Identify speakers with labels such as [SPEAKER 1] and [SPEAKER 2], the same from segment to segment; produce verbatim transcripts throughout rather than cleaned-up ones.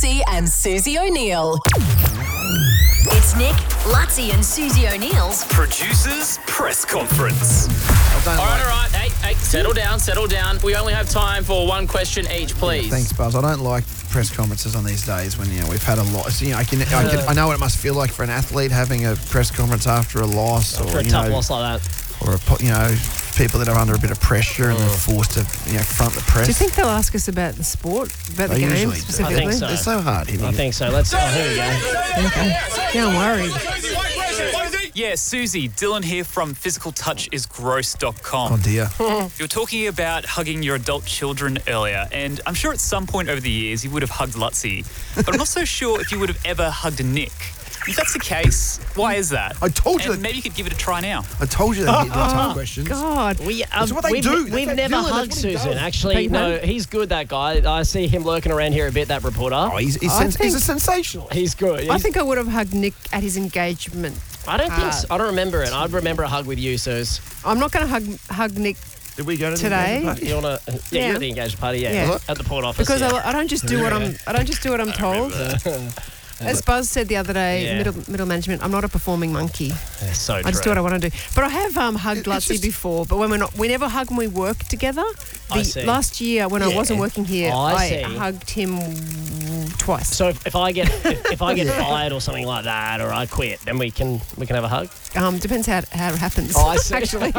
[SPEAKER 1] Lutzi and Susie O'Neill. It's Nick, Lutzi and Susie O'Neill's
[SPEAKER 2] Producers Press Conference.
[SPEAKER 3] All
[SPEAKER 4] All
[SPEAKER 3] right,
[SPEAKER 4] right, all right. Hey, hey, settle down, settle down. We only have time for one question each, please.
[SPEAKER 3] Thanks, Buzz. I don't like press conferences on these days when, you know, we've had a loss. You know, I can, I can, I know what it must feel like for an athlete having a press conference after a loss, or
[SPEAKER 5] For a
[SPEAKER 3] you
[SPEAKER 5] tough
[SPEAKER 3] know,
[SPEAKER 5] loss like that.
[SPEAKER 3] or a, po- you know, people that are under a bit of pressure and they're forced to, you know, front the press.
[SPEAKER 6] Do you think they'll ask us about the sport, about the
[SPEAKER 3] They
[SPEAKER 6] game
[SPEAKER 3] usually do.
[SPEAKER 6] specifically?
[SPEAKER 5] I think so.
[SPEAKER 3] They're so hard hitting.
[SPEAKER 5] I think so. Let's. Oh, here we go.
[SPEAKER 6] Okay. Yeah, I'm worried.
[SPEAKER 2] Yeah, Susie, Dylan here from physical touch is gross dot com.
[SPEAKER 3] Oh dear.
[SPEAKER 2] You were talking about hugging your adult children earlier, and I'm sure at some point over the years you would have hugged Lutzi, but I'm not so sure if you would have ever hugged Nick. If that's the case, why is that?
[SPEAKER 3] I told you
[SPEAKER 2] And
[SPEAKER 3] that-
[SPEAKER 2] maybe you could give it a try now.
[SPEAKER 3] I told you that hit the tough questions.
[SPEAKER 6] God.
[SPEAKER 5] We, um,
[SPEAKER 3] That's what they
[SPEAKER 5] we've,
[SPEAKER 3] do. That's
[SPEAKER 5] We've
[SPEAKER 3] what
[SPEAKER 5] never
[SPEAKER 3] Dylan, that's
[SPEAKER 5] hugged
[SPEAKER 3] what he
[SPEAKER 5] Susan.
[SPEAKER 3] does.
[SPEAKER 5] Actually,
[SPEAKER 6] Beg
[SPEAKER 5] no,
[SPEAKER 6] pardon?
[SPEAKER 5] he's good, that guy. I see him lurking around here a bit, that reporter.
[SPEAKER 3] Oh, he's, he's,
[SPEAKER 6] I
[SPEAKER 3] sens- he's a
[SPEAKER 6] think-
[SPEAKER 3] sensational.
[SPEAKER 5] He's good.
[SPEAKER 6] I
[SPEAKER 5] He's-
[SPEAKER 6] think I would have hugged Nick at his engagement.
[SPEAKER 5] I don't think so.
[SPEAKER 6] Ah.
[SPEAKER 5] I don't remember it. I'd remember a hug with you, Suze.
[SPEAKER 6] I'm not going to hug hug Nick
[SPEAKER 3] Did we go to the
[SPEAKER 6] Today?
[SPEAKER 3] engagement party?
[SPEAKER 5] You wanna? Yeah,
[SPEAKER 6] Yeah.
[SPEAKER 5] you're at the engagement party. Yeah,
[SPEAKER 6] Yeah.
[SPEAKER 5] at the port office.
[SPEAKER 6] because
[SPEAKER 5] yeah.
[SPEAKER 6] I, I don't just do what I'm I don't just do what I'm told. As Buzz said the other day,
[SPEAKER 5] Yeah.
[SPEAKER 6] middle middle management, I'm not a performing monkey.
[SPEAKER 5] Yeah, so
[SPEAKER 6] I just do
[SPEAKER 5] true.
[SPEAKER 6] what I want to do. But I have um, hugged
[SPEAKER 3] It's
[SPEAKER 6] Lutzi
[SPEAKER 3] just-
[SPEAKER 6] before. But when we're not, we never hug when we work together.
[SPEAKER 5] I
[SPEAKER 6] The
[SPEAKER 5] see.
[SPEAKER 6] last year when I
[SPEAKER 5] Yeah.
[SPEAKER 6] wasn't working here,
[SPEAKER 5] I
[SPEAKER 6] I,
[SPEAKER 5] see.
[SPEAKER 6] hugged him twice.
[SPEAKER 5] So if, if I get if, if I get fired or something like that, or I quit, then we can we can have a hug.
[SPEAKER 6] Um, depends how, how it happens.
[SPEAKER 5] Oh, I see.
[SPEAKER 6] Actually,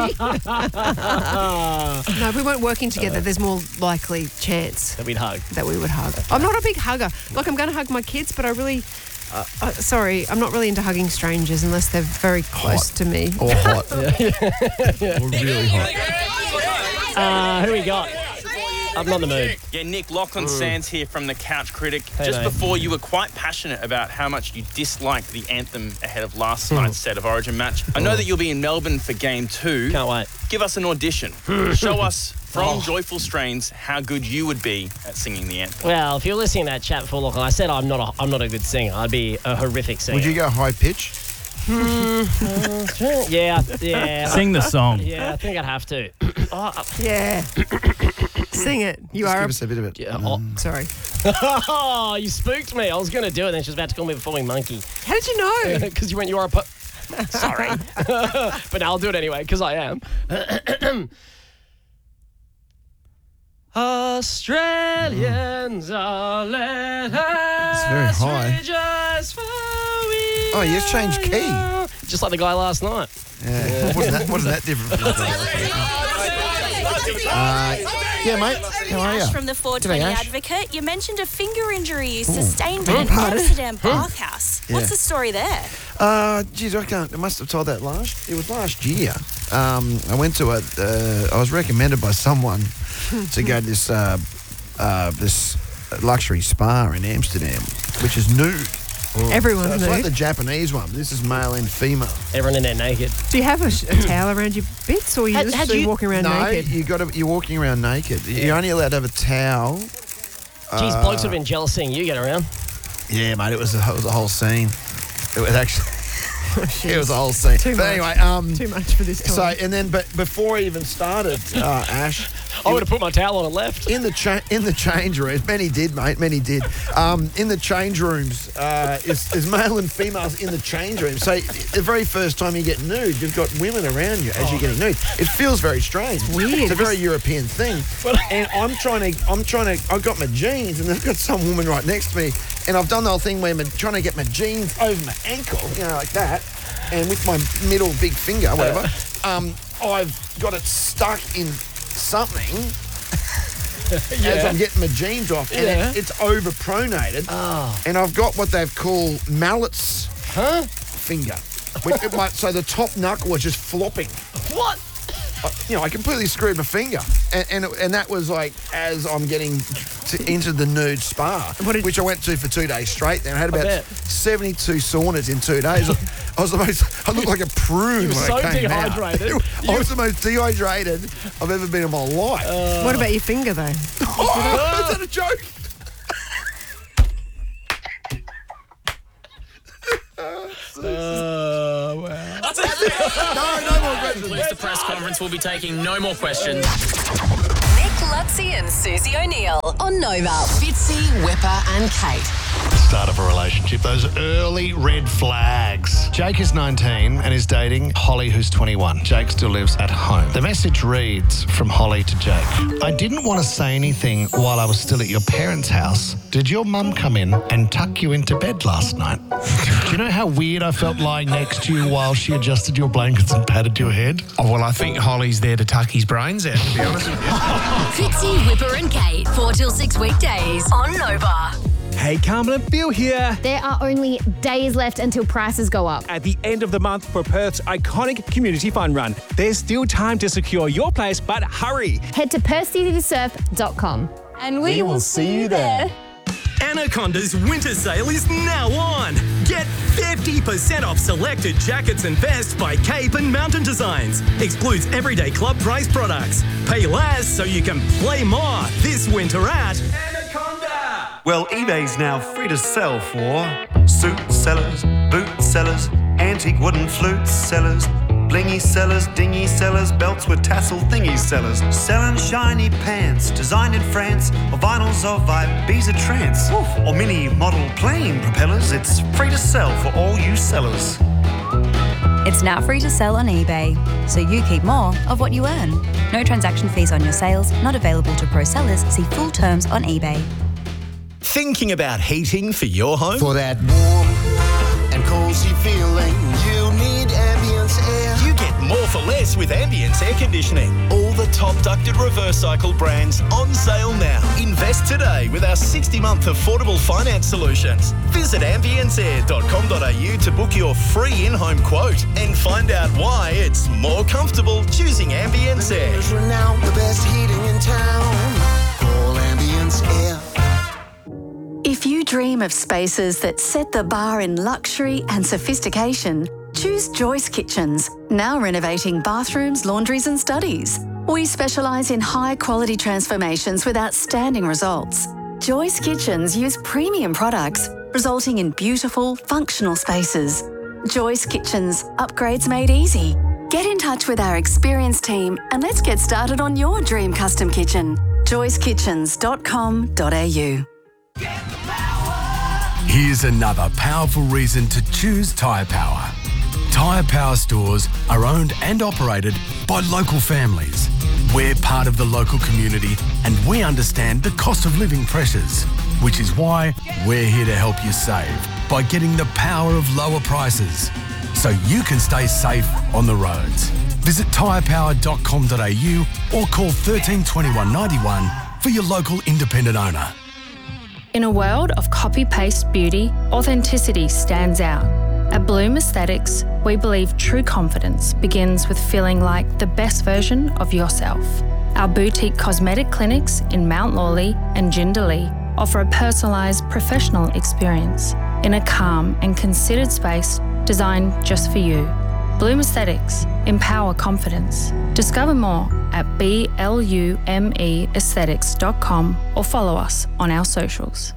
[SPEAKER 6] no, if we weren't working together, there's more likely chance
[SPEAKER 5] That we'd hug.
[SPEAKER 6] that we would hug. I'm not a big hugger. Like, I'm going to hug my kids, but I really, uh, uh, sorry, I'm not really into hugging strangers unless they're very close to me.
[SPEAKER 3] Or hot. Or really hot.
[SPEAKER 5] Uh, who we got? I'm not in the mood.
[SPEAKER 7] Yeah, Nick, Lachlan Sands here from the Couch Critic.
[SPEAKER 5] Hey,
[SPEAKER 7] Just
[SPEAKER 5] mate.
[SPEAKER 7] before, you were quite passionate about how much you disliked the anthem ahead of last night's State of Origin match. I know that you'll be in Melbourne for game two.
[SPEAKER 5] Can't wait.
[SPEAKER 7] Give us an audition. Show us from Joyful Strains how good you would be at singing the anthem.
[SPEAKER 5] Well, if you're listening to that chat before, look, I said I'm not a I'm not a good singer. I'd be a horrific singer.
[SPEAKER 3] Would you go high pitch?
[SPEAKER 5] Yeah, yeah.
[SPEAKER 2] Sing the song.
[SPEAKER 5] Yeah, I think I'd have to. oh,
[SPEAKER 6] Yeah. Sing it. You
[SPEAKER 3] Just
[SPEAKER 6] are.
[SPEAKER 3] give
[SPEAKER 6] A,
[SPEAKER 3] us a bit of it.
[SPEAKER 5] yeah, oh.
[SPEAKER 6] sorry.
[SPEAKER 5] oh, you spooked me. I was going to do it, then she was about to call me a performing monkey.
[SPEAKER 6] How did you know?
[SPEAKER 5] Because you went, you are a pu- Sorry. But now I'll do it anyway, because I am. Australians are let us
[SPEAKER 3] very high.
[SPEAKER 5] rejoice, for we
[SPEAKER 3] Oh, you've changed key.
[SPEAKER 5] are- Just like the guy last night.
[SPEAKER 3] Yeah. wasn't, that, wasn't that different from the uh, Yeah, mate. How are you?
[SPEAKER 8] Ash from the four twenty
[SPEAKER 3] G'day, Ash.
[SPEAKER 8] Advocate. You mentioned a finger injury you sustained at an
[SPEAKER 6] pardon?
[SPEAKER 8] Amsterdam bathhouse. What's
[SPEAKER 3] Yeah.
[SPEAKER 8] the story there?
[SPEAKER 3] Uh, geez, I can't. I must have told that last. It was last year. Um, I went to a. Uh, I was recommended by someone to go to this uh, uh, this luxury spa in Amsterdam, which is nude.
[SPEAKER 6] Everyone's
[SPEAKER 3] So it's like
[SPEAKER 6] nude.
[SPEAKER 3] the Japanese one. This is male and female.
[SPEAKER 5] Everyone in there naked.
[SPEAKER 6] Do you have a, sh- a towel around your bits, or are you
[SPEAKER 5] Had-
[SPEAKER 6] just
[SPEAKER 5] had
[SPEAKER 6] literally
[SPEAKER 5] you-
[SPEAKER 6] walking around
[SPEAKER 3] no,
[SPEAKER 6] naked?
[SPEAKER 3] you got to. You're walking around naked. You're only allowed to have a towel.
[SPEAKER 5] Jeez, blokes have been jealous seeing you get around.
[SPEAKER 3] Yeah, mate. It was a, it was a whole scene. It was actually. It was a whole scene.
[SPEAKER 6] Too
[SPEAKER 3] but
[SPEAKER 6] much.
[SPEAKER 3] anyway, um,
[SPEAKER 6] Too much for this
[SPEAKER 3] so
[SPEAKER 6] time.
[SPEAKER 3] and then, but before I even started, uh, Ash,
[SPEAKER 5] I would have put my towel on and left.
[SPEAKER 3] in the cha- in the change rooms, many did, mate, many did. Um, in the change rooms, uh, is, is male and females in the change rooms. So the very first time you get nude, you've got women around you as you're getting nude. It feels very strange. It's
[SPEAKER 6] weird.
[SPEAKER 3] It's a very European thing. And I'm trying to, I'm trying to, I've got my jeans, and I've got some woman right next to me, and I've done the whole thing where I'm trying to get my jeans over my ankle, you know, like that, and with my middle big finger, whatever. Um, I've got it stuck in something. As I'm getting my jeans off, and
[SPEAKER 5] Yeah.
[SPEAKER 3] it, it's over-pronated, and I've got what they've called mallets
[SPEAKER 5] Huh?
[SPEAKER 3] finger. Which it might, so the top knuckle was just flopping.
[SPEAKER 5] What?
[SPEAKER 3] I- You know, I completely screwed my finger, and and, it- and that was like as I'm getting to, into the nude spa,
[SPEAKER 6] What did-
[SPEAKER 3] which I went to for two days straight. Then I had about
[SPEAKER 5] bet.
[SPEAKER 3] seventy-two saunas in two days. I was the most. I looked like a prune
[SPEAKER 5] You were
[SPEAKER 3] when
[SPEAKER 5] so
[SPEAKER 3] I came
[SPEAKER 5] dehydrated.
[SPEAKER 3] out. I was the most dehydrated I've ever been in my life.
[SPEAKER 6] What about your finger, though?
[SPEAKER 3] Oh, is that a joke?
[SPEAKER 5] Oh, wow.
[SPEAKER 3] No, no more questions.
[SPEAKER 4] Concludes the press conference. We'll be taking no more questions.
[SPEAKER 1] Nick, Lutzi and Susie O'Neill on Nova. Fitzy, Whipper and Kate.
[SPEAKER 9] Start of a relationship, those early red flags. Jake is nineteen and is dating Holly, who's twenty-one. Jake still lives at home. The message reads from Holly to Jake. I didn't want to say anything while I was still at your parents' house. Did your mum come in and tuck you into bed last night? Do you know how weird I felt lying next to you while she adjusted your blankets and patted your head?
[SPEAKER 10] Oh, well, I think Holly's there to tuck his brains out, to be honest with you.
[SPEAKER 1] Fitzy, Whipper and Kate, four till six weekdays on Nova.
[SPEAKER 11] Hey, Carmen and Phil here.
[SPEAKER 12] There are only days left until prices go up.
[SPEAKER 11] At the end of the month for Perth's iconic community fun run, there's still time to secure your place, but hurry.
[SPEAKER 12] Head to perth city to surf dot com. And we,
[SPEAKER 11] We will see you there.
[SPEAKER 13] Anaconda's winter sale is now on. Get fifty percent off selected jackets and vests by Cape and Mountain Designs. Excludes everyday club price products. Pay less so you can play more this winter at Anaconda.
[SPEAKER 14] Well, eBay's now free to sell for suit sellers, boot sellers, antique wooden flute sellers, blingy sellers, dingy sellers, belts with tassel thingy sellers, selling shiny pants designed in France, or vinyls of Ibiza trance, or mini model plane propellers. It's free to sell for all you sellers.
[SPEAKER 15] It's now free to sell on eBay, so you keep more of what you earn. No transaction fees on your sales, not available to pro sellers. See full terms on eBay.
[SPEAKER 16] Thinking about heating for your home?
[SPEAKER 17] For that warm and cozy feeling, you need Ambience Air.
[SPEAKER 16] You get more for less with Ambience Air Conditioning. All the top ducted reverse cycle brands on sale now. Invest today with our sixty-month affordable finance solutions. Visit ambience air dot com dot a u to book your free in-home quote and find out why it's more comfortable choosing Ambience Air.
[SPEAKER 17] Now the best heating in town. Call Ambience Air.
[SPEAKER 18] If you dream of spaces that set the bar in luxury and sophistication, choose Joyce Kitchens, now renovating bathrooms, laundries and studies. We specialise in high-quality transformations with outstanding results. Joyce Kitchens use premium products, resulting in beautiful, functional spaces. Joyce Kitchens, upgrades made easy. Get in touch with our experienced team and let's get started on your dream custom kitchen. joyce kitchens dot com dot a u.
[SPEAKER 19] Here's another powerful reason to choose Tyre Power. Tyre Power stores are owned and operated by local families. We're part of the local community and we understand the cost of living pressures, which is why we're here to help you save by getting the power of lower prices so you can stay safe on the roads. Visit tyre power dot com dot a u or call one three two one, nine one for your local independent owner.
[SPEAKER 20] In a world of copy-paste beauty, authenticity stands out. At Bloom Aesthetics, we believe true confidence begins with feeling like the best version of yourself. Our boutique cosmetic clinics in Mount Lawley and Jindalee offer a personalised professional experience in a calm and considered space designed just for you. Bloom Aesthetics, empower confidence. Discover more at blume aesthetics dot com or follow us on our socials.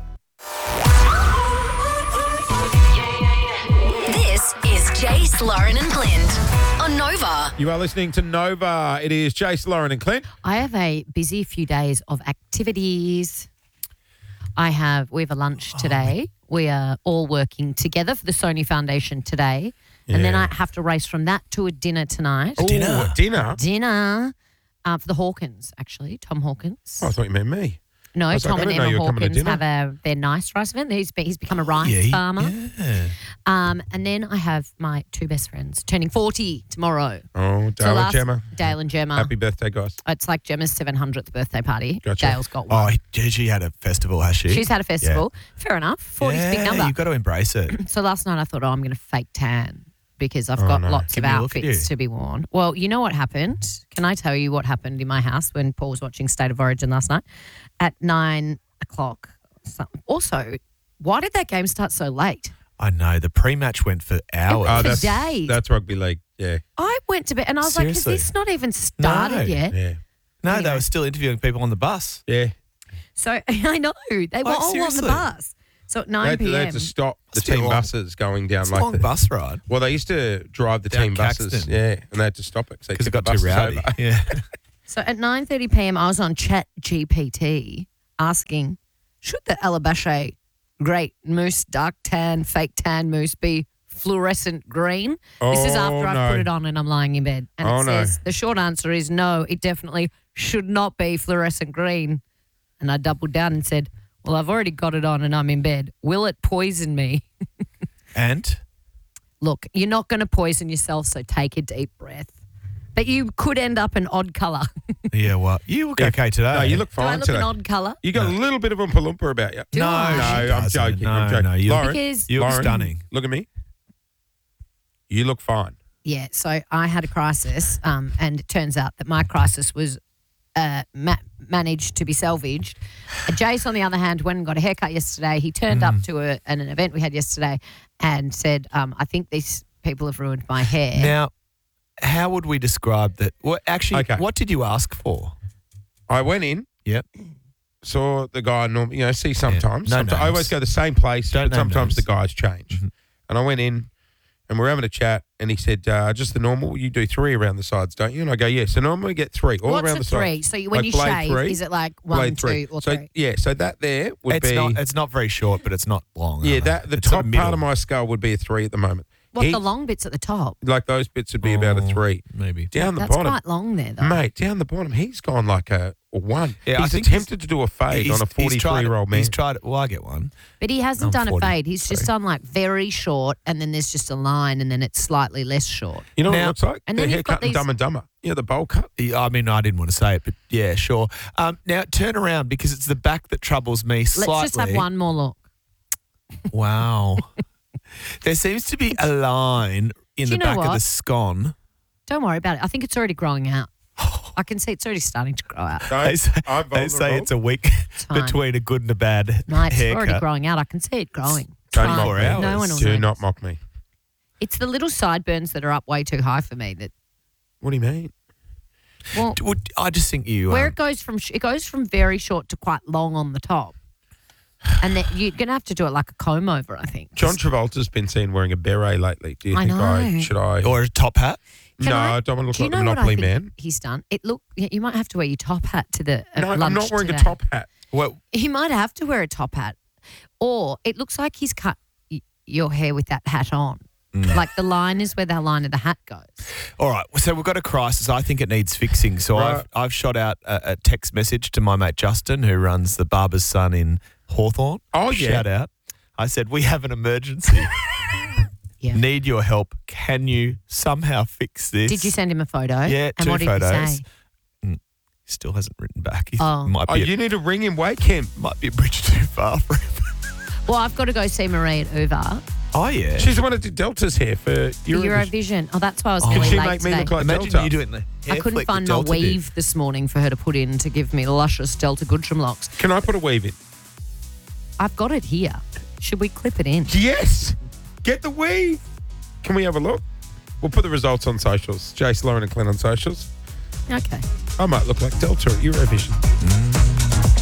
[SPEAKER 1] This is Jace, Lauren and Clint on Nova.
[SPEAKER 21] You are listening to Nova. It is Jace, Lauren and Clint.
[SPEAKER 22] I have a busy few days of activities. I have, we have a lunch today. We are all working together for the Sony Foundation today. And then
[SPEAKER 21] Yeah.
[SPEAKER 22] I have to race from that to a dinner tonight.
[SPEAKER 21] A dinner? Ooh, a dinner?
[SPEAKER 22] Dinner uh, for the Hawkins, actually, Tom Hawkins.
[SPEAKER 21] Oh, I thought you meant me.
[SPEAKER 22] No,
[SPEAKER 21] I was
[SPEAKER 22] Tom
[SPEAKER 21] like, I
[SPEAKER 22] and
[SPEAKER 21] didn't know
[SPEAKER 22] Emma
[SPEAKER 21] you were coming to
[SPEAKER 22] Hawkins
[SPEAKER 21] dinner.
[SPEAKER 22] have a, their nice rice event. He's, be- he's become a rice
[SPEAKER 21] Yeah, he-
[SPEAKER 22] farmer.
[SPEAKER 21] yeah.
[SPEAKER 22] Um, and then I have my two best friends turning forty tomorrow.
[SPEAKER 21] Oh,
[SPEAKER 22] So
[SPEAKER 21] Dale and
[SPEAKER 22] last-
[SPEAKER 21] Gemma.
[SPEAKER 22] Dale and Gemma.
[SPEAKER 21] Happy birthday, guys.
[SPEAKER 22] It's like Gemma's seven hundredth birthday party.
[SPEAKER 23] Gotcha.
[SPEAKER 22] Dale's got one.
[SPEAKER 23] Oh, he- she had a festival, has she?
[SPEAKER 22] She's had a festival. Fair enough. forty's a big
[SPEAKER 23] Yeah,
[SPEAKER 22] number.
[SPEAKER 23] you've got to embrace it.
[SPEAKER 22] So last night I thought, oh, I'm going to fake tan because I've
[SPEAKER 23] Oh,
[SPEAKER 22] got
[SPEAKER 23] no.
[SPEAKER 22] lots
[SPEAKER 23] Give
[SPEAKER 22] of
[SPEAKER 23] me a look at
[SPEAKER 22] outfits
[SPEAKER 23] you.
[SPEAKER 22] to be worn. Well, you know what happened? Can I tell you what happened in my house when Paul was watching State of Origin last night? At nine o'clock. So- Also, why did that game start so late?
[SPEAKER 23] I know. The pre-match went for hours.
[SPEAKER 22] Oh,
[SPEAKER 21] Oh, that's,
[SPEAKER 22] days.
[SPEAKER 21] that's rugby league, yeah.
[SPEAKER 22] I went to bed and I was
[SPEAKER 23] Seriously?
[SPEAKER 22] like, is this not even started
[SPEAKER 23] No.
[SPEAKER 22] yet?
[SPEAKER 21] Yeah.
[SPEAKER 23] No,
[SPEAKER 22] Anyway.
[SPEAKER 23] they were still interviewing people on the bus.
[SPEAKER 21] Yeah.
[SPEAKER 22] So I know. They were
[SPEAKER 23] Like,
[SPEAKER 22] all
[SPEAKER 23] seriously?
[SPEAKER 22] on the bus. So at
[SPEAKER 21] They
[SPEAKER 22] nine
[SPEAKER 21] had, to, they had
[SPEAKER 22] p.m.
[SPEAKER 21] to stop the
[SPEAKER 23] Must be a
[SPEAKER 21] team
[SPEAKER 23] long-
[SPEAKER 21] buses going down
[SPEAKER 23] It's a
[SPEAKER 21] like
[SPEAKER 23] long
[SPEAKER 21] the,
[SPEAKER 23] bus ride.
[SPEAKER 21] Well, they used to drive the
[SPEAKER 23] Down
[SPEAKER 21] team buses,
[SPEAKER 23] Caxton.
[SPEAKER 21] yeah, and they had to stop it
[SPEAKER 23] Because it
[SPEAKER 21] took
[SPEAKER 23] got
[SPEAKER 21] the
[SPEAKER 23] too
[SPEAKER 21] buses
[SPEAKER 23] rowdy.
[SPEAKER 21] over.
[SPEAKER 23] Yeah.
[SPEAKER 22] So at nine thirty p.m. I was on Chat G P T asking, should the Alabashe great mousse dark tan, fake tan mousse be fluorescent green? This is
[SPEAKER 21] Oh,
[SPEAKER 22] after I've
[SPEAKER 21] no.
[SPEAKER 22] put it on and I'm lying in bed. And
[SPEAKER 21] Oh,
[SPEAKER 22] it
[SPEAKER 21] no.
[SPEAKER 22] says, the short answer is no, it definitely should not be fluorescent green. And I doubled down and said, well, I've already got it on and I'm in bed. Will it poison me?
[SPEAKER 23] And?
[SPEAKER 22] Look, you're not going to poison yourself, so take a deep breath. But you could end up an odd colour.
[SPEAKER 23] Yeah, well, you look okay today.
[SPEAKER 21] No, you look
[SPEAKER 22] Do I
[SPEAKER 21] fine
[SPEAKER 22] look
[SPEAKER 21] today.
[SPEAKER 22] an odd colour?
[SPEAKER 21] You got a little bit of Oompa Loompa about you.
[SPEAKER 22] Do
[SPEAKER 23] no,
[SPEAKER 22] I?
[SPEAKER 23] she
[SPEAKER 21] No, I'm
[SPEAKER 23] doesn't.
[SPEAKER 21] joking.
[SPEAKER 23] No,
[SPEAKER 21] I'm joking.
[SPEAKER 23] no, you
[SPEAKER 21] Lauren,
[SPEAKER 23] look,
[SPEAKER 22] Because-
[SPEAKER 23] you look
[SPEAKER 21] Lauren,
[SPEAKER 23] stunning.
[SPEAKER 21] Look at me. You look fine.
[SPEAKER 22] Yeah, so I had a crisis, um, and it turns out that my crisis was uh, ma- managed to be salvaged. Uh, Jace, on the other hand, went and got a haircut yesterday. He turned
[SPEAKER 23] Mm.
[SPEAKER 22] up to a, an, an event we had yesterday and said, um, I think these people have ruined my hair.
[SPEAKER 23] Now, how would we describe that? Well, actually,
[SPEAKER 21] Okay.
[SPEAKER 23] what did you ask for?
[SPEAKER 21] I went in,
[SPEAKER 23] Yep.
[SPEAKER 21] saw the guy, norm- you know, see sometimes.
[SPEAKER 23] No
[SPEAKER 21] Someti- I
[SPEAKER 23] names.
[SPEAKER 21] always go the same place,
[SPEAKER 23] Don't
[SPEAKER 21] but
[SPEAKER 23] name
[SPEAKER 21] sometimes the
[SPEAKER 23] names.
[SPEAKER 21] guys change. And I went in and we're having a chat and he said, uh, just the normal, you do three around the sides, don't you? And I go, yeah. So normally we get three all
[SPEAKER 22] What's
[SPEAKER 21] around
[SPEAKER 22] a
[SPEAKER 21] the
[SPEAKER 22] three?
[SPEAKER 21] sides.
[SPEAKER 22] So you, when
[SPEAKER 21] Like
[SPEAKER 22] you
[SPEAKER 21] blade
[SPEAKER 22] shave,
[SPEAKER 21] three,
[SPEAKER 22] is it like one,
[SPEAKER 21] blade
[SPEAKER 22] two, or
[SPEAKER 21] so,
[SPEAKER 22] three?
[SPEAKER 21] Yeah, so that there would
[SPEAKER 23] It's
[SPEAKER 21] be,
[SPEAKER 23] not. It's not very short, but it's not long.
[SPEAKER 21] yeah,
[SPEAKER 23] are they?
[SPEAKER 21] that the
[SPEAKER 23] It's sort
[SPEAKER 21] top
[SPEAKER 23] of
[SPEAKER 21] part
[SPEAKER 23] middle.
[SPEAKER 21] of my skull would be a three at the moment.
[SPEAKER 22] What,
[SPEAKER 21] He-
[SPEAKER 22] the long bits at the top?
[SPEAKER 21] Like those bits would be about a
[SPEAKER 23] Oh,
[SPEAKER 21] three.
[SPEAKER 23] maybe.
[SPEAKER 21] Down the
[SPEAKER 22] That's
[SPEAKER 21] bottom.
[SPEAKER 22] quite long there, though.
[SPEAKER 21] Mate, down the bottom, he's gone like a, a one.
[SPEAKER 23] Yeah, I
[SPEAKER 21] he's
[SPEAKER 23] think
[SPEAKER 21] attempted to do a fade
[SPEAKER 23] He's-
[SPEAKER 21] on a
[SPEAKER 23] he's tried it-
[SPEAKER 21] forty-three-year-old man.
[SPEAKER 23] He's tried it. Well, I get one.
[SPEAKER 22] But he hasn't
[SPEAKER 23] I'm
[SPEAKER 22] done a
[SPEAKER 23] forty,
[SPEAKER 22] fade. He's just
[SPEAKER 23] so-
[SPEAKER 22] done like very short, and then there's just a line, and then it's slightly less short.
[SPEAKER 21] You know what
[SPEAKER 23] Now-
[SPEAKER 21] it looks like?
[SPEAKER 22] And
[SPEAKER 21] the
[SPEAKER 22] then you've got
[SPEAKER 21] haircut in
[SPEAKER 22] these-
[SPEAKER 21] Dumb and Dumber. Yeah, the bowl cut.
[SPEAKER 23] Yeah, I mean, I didn't want to say it, but yeah, sure. Um, now turn around because it's the back that troubles me slightly.
[SPEAKER 22] Let's just have one more look.
[SPEAKER 23] Wow. There seems to be a line in
[SPEAKER 22] Do
[SPEAKER 23] the
[SPEAKER 22] you know
[SPEAKER 23] back of
[SPEAKER 22] what?
[SPEAKER 23] the scone.
[SPEAKER 22] Don't worry about it. I think it's already growing out. I can see it's already starting to grow out.
[SPEAKER 23] They say,
[SPEAKER 21] I'm
[SPEAKER 23] they say
[SPEAKER 21] vulnerable.
[SPEAKER 23] it's a week
[SPEAKER 22] fine.
[SPEAKER 23] between a good and a bad
[SPEAKER 22] No, it's already
[SPEAKER 23] haircut.
[SPEAKER 22] growing out. I can see it growing.
[SPEAKER 21] Don't
[SPEAKER 22] Fine.
[SPEAKER 21] mock
[SPEAKER 23] Four
[SPEAKER 21] me.
[SPEAKER 23] hours.
[SPEAKER 22] No one will
[SPEAKER 21] Do
[SPEAKER 22] notice.
[SPEAKER 21] not mock me.
[SPEAKER 22] It's the little sideburns that are up way too high for me. That
[SPEAKER 21] What do you mean?
[SPEAKER 22] well,
[SPEAKER 23] Would- I just think you.
[SPEAKER 22] where
[SPEAKER 23] um,
[SPEAKER 22] it goes from sh- it goes from very short to quite long on the top, and then you're gonna have to do it like a comb over. I think.
[SPEAKER 21] John Travolta's been seen wearing a beret lately. Do you
[SPEAKER 22] I
[SPEAKER 21] think I
[SPEAKER 22] know.
[SPEAKER 21] should I?
[SPEAKER 23] or a top hat.
[SPEAKER 22] Can
[SPEAKER 21] no,
[SPEAKER 22] I-
[SPEAKER 21] I don't want to look
[SPEAKER 22] Do you
[SPEAKER 21] like
[SPEAKER 22] know
[SPEAKER 21] the
[SPEAKER 22] what I
[SPEAKER 21] Monopoly
[SPEAKER 22] think
[SPEAKER 21] man.
[SPEAKER 22] he's done? It look. yeah, You might have to wear your top hat to the uh,
[SPEAKER 21] No,
[SPEAKER 22] lunch
[SPEAKER 21] I'm not wearing
[SPEAKER 22] today.
[SPEAKER 21] a top hat.
[SPEAKER 23] Well,
[SPEAKER 22] He might have to wear a top hat, or it looks like he's cut y- your hair with that hat on.
[SPEAKER 23] Mm.
[SPEAKER 22] Like the line is where the line of the hat goes.
[SPEAKER 23] all right. So we've got a crisis. I think it needs fixing. So
[SPEAKER 21] Right.
[SPEAKER 23] I've I've shot out a, a text message to my mate Justin, who runs the Barber's Son in Hawthorne.
[SPEAKER 21] Oh, yeah.
[SPEAKER 23] Shout out. I said we have an emergency.
[SPEAKER 22] Yeah.
[SPEAKER 23] Need your help. Can you somehow fix this?
[SPEAKER 22] Did you send him a photo?
[SPEAKER 23] Yeah,
[SPEAKER 22] and
[SPEAKER 23] two
[SPEAKER 22] what did
[SPEAKER 23] photos.
[SPEAKER 22] he say?
[SPEAKER 23] Mm, Still hasn't written back. He
[SPEAKER 22] Oh.
[SPEAKER 23] might
[SPEAKER 21] Oh,
[SPEAKER 23] be a,
[SPEAKER 21] you need to ring him, wake him.
[SPEAKER 23] might be a bridge too far for him.
[SPEAKER 22] Well, I've got to go see Marie at Uva
[SPEAKER 23] Oh yeah.
[SPEAKER 21] She's the one that did Delta's hair for
[SPEAKER 22] for
[SPEAKER 21] Eurovision.
[SPEAKER 22] Eurovision. Oh, that's why I was
[SPEAKER 23] Oh.
[SPEAKER 21] Could
[SPEAKER 22] really
[SPEAKER 21] she
[SPEAKER 22] late
[SPEAKER 21] make me
[SPEAKER 22] today.
[SPEAKER 21] look like
[SPEAKER 23] Imagine
[SPEAKER 21] Delta?
[SPEAKER 23] you doing the
[SPEAKER 22] I
[SPEAKER 23] hair
[SPEAKER 22] couldn't
[SPEAKER 23] flick
[SPEAKER 22] find
[SPEAKER 23] that
[SPEAKER 22] my
[SPEAKER 23] Delta did.
[SPEAKER 22] weave this morning for her to put in to give me luscious Delta Goodrum locks.
[SPEAKER 21] Can I put a weave in?
[SPEAKER 22] I've got it here. Should we clip it in?
[SPEAKER 21] Yes. Get the weave. Can we have a look? We'll put the results on socials. Jace, Lauren and Glenn on socials.
[SPEAKER 22] Okay.
[SPEAKER 21] I might look like Delta at Eurovision.
[SPEAKER 23] Mm.